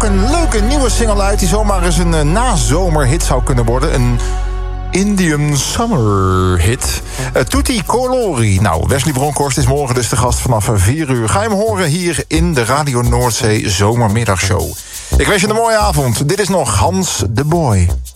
een leuke nieuwe single uit... die zomaar eens een nazomerhit zou kunnen worden. Een Indian Summer hit. Tutti Colori. Nou, Wesley Bronkhorst is morgen dus de gast vanaf 4 uur. Ga je hem horen hier in de Radio Noordzee Zomermiddagshow. Ik wens je een mooie avond. Dit is nog Hans de Boy.